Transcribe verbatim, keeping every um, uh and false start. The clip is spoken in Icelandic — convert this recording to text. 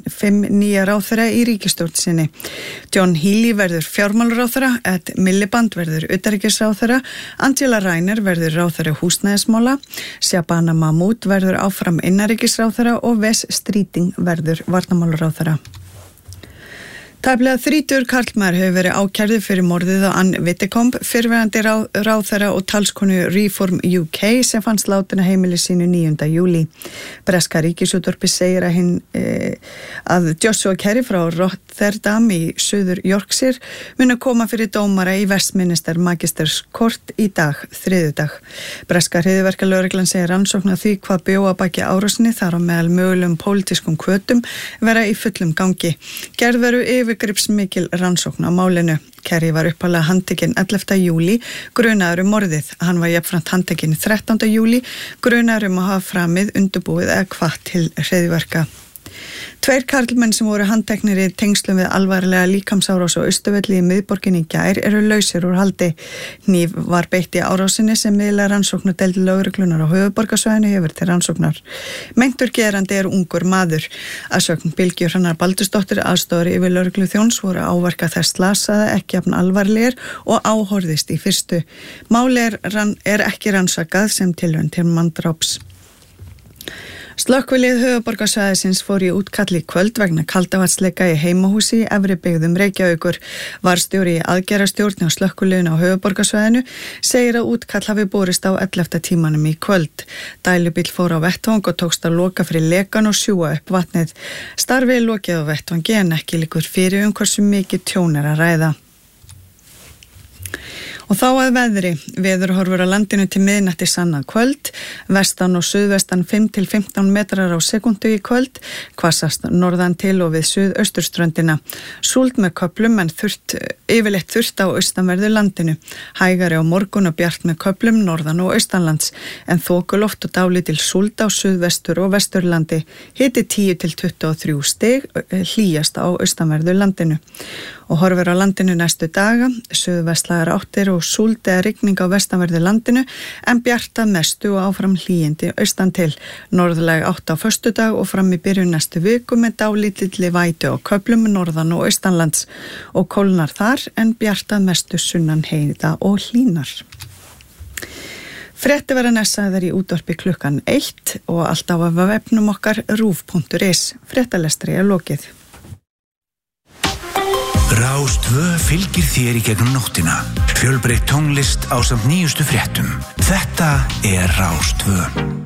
fimm nýja ráðherra í ríkisstjórn sinni. John Healey verður fjármálaráðherra, Ed Miliband verður utanríkisráðherra, Angela Rayner verður ráðherra húsnæðismála, Shabana Mahmood verður áfram innanríkisráðherra og Wes Streeting verður varnarmálaráðherra. Tæplega þrítugur karlmaður hefur verið ákærður fyrir morðið á Ann Widdecombe, fyrrverandi ráð, ráðherra og talskonu Reform U K sem fannst látin á heimili sínu níunda júlí. Breska ríkisútvarpið segir að, hinn, eh, að Joshua Kerry frá Rotterdam í Suður Yorkshire muni koma fyrir dómara í Westminster Magistrates Court í dag, þriðjudag. Breska hryðjuverkalögreglan segir rannsókn á því hvað bjó að baki árásinni þar á meðal mögulegum pólitískum hvötum vera í fullum gangi. Gerð veru yfirgripsmikil rannsókn á málinu. Kerry var upphaflega handtekinn ellefta júlí, grunaður um morðið. Hann var jafnframt handtekinn þrettánda júlí, grunaður um að hafa framið, undirbúið eða hvatt til hryðjuverka. Tveir karlmenn sem voru handteknir í tengslum við alvarlega líkamsárás á Austurvelli í miðborginni í gær eru lausir úr haldi. Hníf var beitt í árásinni sem miðlæg rannsóknardeild lögreglunar á höfuðborgarsvæðinu hefur til rannsóknar. Meintur gerandi er ungur maður. Að sögn Bylgju Hrannar Baldursdóttir aðstoðar yfir lögregluþjóns voru áverka þess slasaða ekki jafn alvarlegir og áhorðist í fyrstu. Máli er, er ekki rannsakað sem tilraun til manndráps. Slökkvilið höfuðborgarsvæðisins fór í útkalli í kvöld vegna kaldavatnsleika í heimahúsi í efri byggðum Reykjavíkur. Varðstjóri í aðgerðarstjórn á slökkviliðinu á höfuðborgarsvæðinu segir að útkall hafi borist á ellefta tímanum í kvöld. Dælubíll fór á vettvang og tókst að loka fyrir lekan og sjúga upp vatnið. Starfið er lokið á vettvangi en ekki liggur fyrir um hversu mikið tjón er að ræða. Og þá að veðri, veðurhorfur á landinu til miðnætti annað kvöld, vestan og suðvestan fimm til fimmtán metrar á sekundu í kvöld, hvassast norðan til og við suðausturströndina. Súld með köflum en þurrt, yfirleitt þurrt á austanverðu landinu, hægari á morgun og bjart með köflum norðan og austanlands, en þokuloft og dálítil súld á suðvestur og vesturlandi, hiti tíu til tuttugu og þrjú stig, hlýjast á austanverðu landinu. Og horfur á landinu næstu daga, suðvestlægar áttir og súld eða rigning á vestanverðu landinu en bjart að mestu og áfram hlýjindi austan til. Norðlæg átt á föstudag og fram í byrjun næstu viku með dálítilli vætu á köflum norðan og austanlands og kólnar þar en bjart að mestu sunnan heiða og hlýnar. Frétti verða næssaðar í útvarpi klukkan eitt og alltaf af vefnum okkar rúv punktur is. Fréttalestri er lokið. Rás tvö fylgir þér í gegnum nóttina. Fjölbreytt tónlist ásamt nýjustu fréttum. Þetta er Rás tvö.